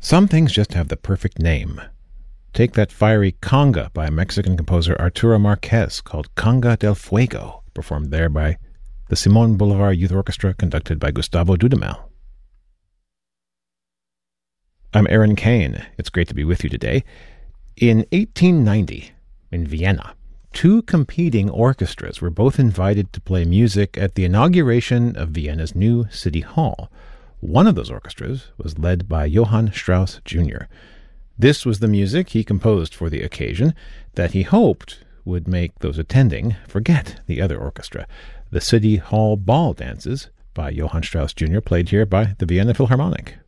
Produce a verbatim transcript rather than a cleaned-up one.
Some things just have the perfect name. Take that fiery conga by Mexican composer Arturo Marquez called Conga del Fuego, performed there by the Simon Bolivar Youth Orchestra conducted by Gustavo Dudamel. I'm Aaron Kane. It's great to be with you today. In eighteen ninety, in Vienna, two competing orchestras were both invited to play music at the inauguration of Vienna's new city hall. One of those orchestras was led by Johann Strauss Junior This was the music he composed for the occasion that he hoped would make those attending forget the other orchestra. The City Hall Ball Dances by Johann Strauss Junior played here by the Vienna Philharmonic.